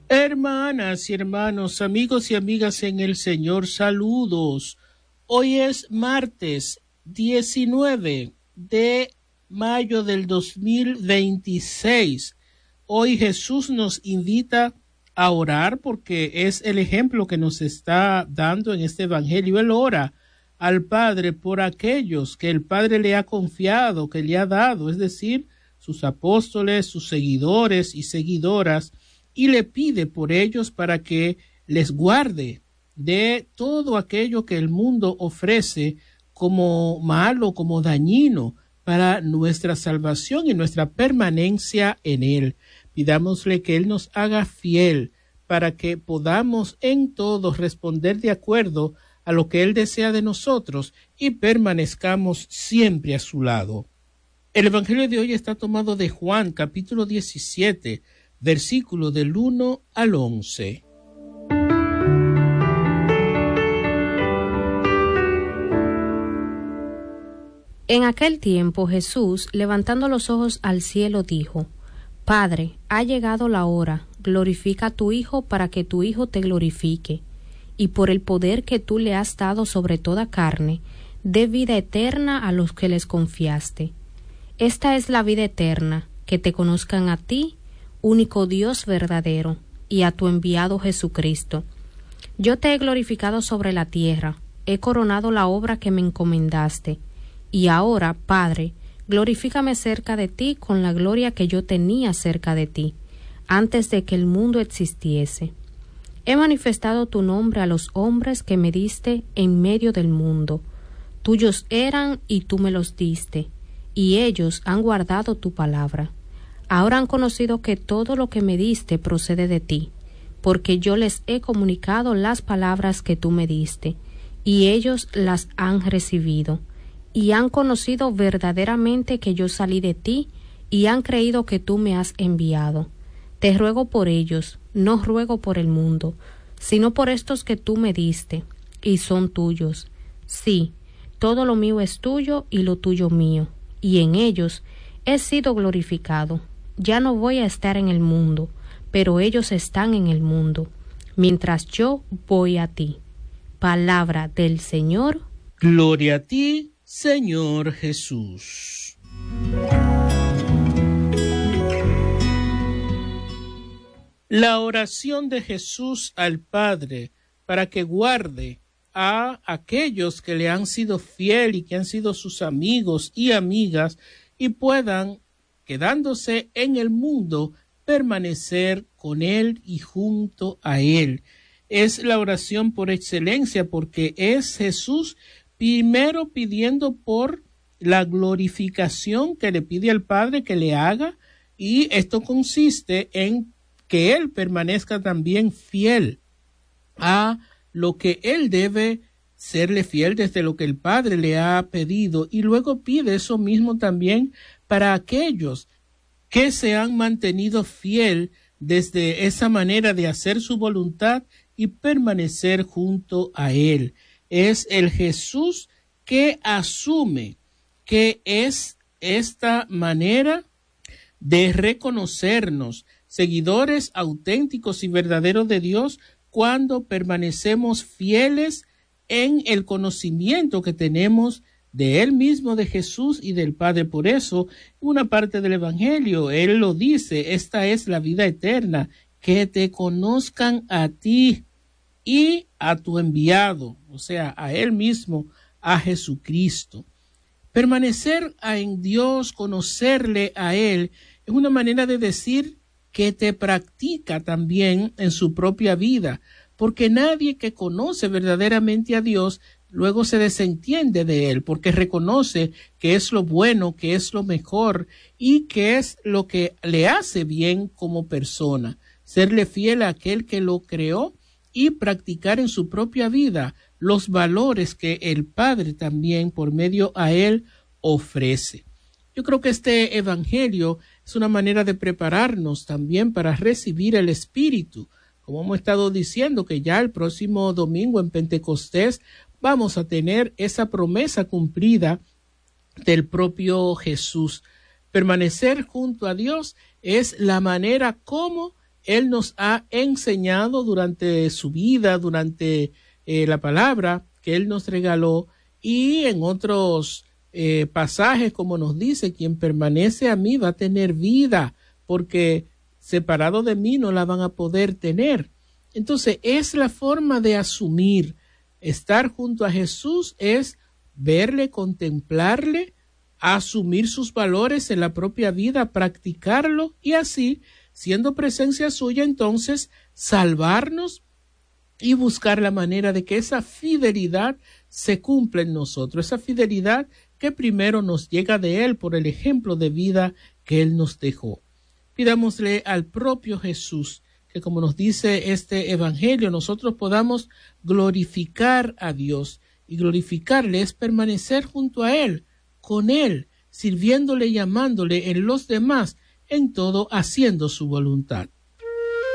Hermanas y hermanos, amigos y amigas en el Señor, saludos. Hoy es martes 19 de mayo del 2026. Hoy Jesús nos invita a orar porque es el ejemplo que nos está dando en este evangelio. Él ora al Padre por aquellos que el Padre le ha confiado, que le ha dado, es decir, sus apóstoles, sus seguidores y seguidoras, y le pide por ellos para que les guarde de todo aquello que el mundo ofrece como malo, como dañino para nuestra salvación y nuestra permanencia en Él. Pidámosle que Él nos haga fiel para que podamos en todo responder de acuerdo a lo que Él desea de nosotros y permanezcamos siempre a su lado. El Evangelio de hoy está tomado de Juan, capítulo 17, versículo del 1 al 11. En aquel tiempo Jesús, levantando los ojos al cielo, dijo: Padre, ha llegado la hora, glorifica a tu Hijo para que tu Hijo te glorifique, y por el poder que tú le has dado sobre toda carne, dé vida eterna a los que les confiaste. Esta es la vida eterna, que te conozcan a ti, único Dios verdadero, y a tu enviado Jesucristo. Yo te he glorificado sobre la tierra, he coronado la obra que me encomendaste, y ahora, Padre, glorifícame cerca de ti con la gloria que yo tenía cerca de ti, antes de que el mundo existiese. He manifestado tu nombre a los hombres que me diste en medio del mundo. Tuyos eran y tú me los diste, y ellos han guardado tu palabra. Ahora han conocido que todo lo que me diste procede de ti, porque yo les he comunicado las palabras que tú me diste, y ellos las han recibido, y han conocido verdaderamente que yo salí de ti, y han creído que tú me has enviado. Te ruego por ellos, no ruego por el mundo, sino por estos que tú me diste, y son tuyos. Sí, todo lo mío es tuyo y lo tuyo mío, y en ellos he sido glorificado. Ya no voy a estar en el mundo, pero ellos están en el mundo, mientras yo voy a ti. Palabra del Señor. Gloria a ti, Señor Jesús. La oración de Jesús al Padre para que guarde a aquellos que le han sido fiel y que han sido sus amigos y amigas y puedan, quedándose en el mundo, permanecer con Él y junto a Él. Es la oración por excelencia porque es Jesús primero pidiendo por la glorificación que le pide al Padre que le haga, y esto consiste en que Él permanezca también fiel a lo que Él debe serle fiel desde lo que el Padre le ha pedido, y luego pide eso mismo también para aquellos que se han mantenido fiel desde esa manera de hacer su voluntad y permanecer junto a Él. Es el Jesús que asume que es esta manera de reconocernos seguidores auténticos y verdaderos de Dios cuando permanecemos fieles en el conocimiento que tenemos de Él mismo, de Jesús y del Padre. Por eso, en una parte del Evangelio, Él lo dice: esta es la vida eterna, que te conozcan a ti y a tu enviado, o sea, a Él mismo, a Jesucristo. Permanecer en Dios, conocerle a Él, es una manera de decir que te practica también en su propia vida, porque nadie que conoce verdaderamente a Dios luego se desentiende de Él, porque reconoce que es lo bueno, que es lo mejor y que es lo que le hace bien como persona. Serle fiel a aquel que lo creó y practicar en su propia vida los valores que el Padre también por medio a Él ofrece. Yo creo que este evangelio es una manera de prepararnos también para recibir el Espíritu. Como hemos estado diciendo, que ya el próximo domingo en Pentecostés vamos a tener esa promesa cumplida del propio Jesús. Permanecer junto a Dios es la manera como Él nos ha enseñado durante su vida, durante la palabra que Él nos regaló, y en otros pasajes, como nos dice, quien permanece a mí va a tener vida, porque separado de mí no la van a poder tener. Entonces, es la forma de asumir. Estar junto a Jesús es verle, contemplarle, asumir sus valores en la propia vida, practicarlo y así, siendo presencia suya, entonces salvarnos y buscar la manera de que esa fidelidad se cumpla en nosotros, esa fidelidad que primero nos llega de Él por el ejemplo de vida que Él nos dejó. Pidámosle al propio Jesús que, como nos dice este evangelio, nosotros podamos glorificar a Dios, y glorificarle es permanecer junto a Él, con Él, sirviéndole y amándole en los demás, en todo haciendo su voluntad.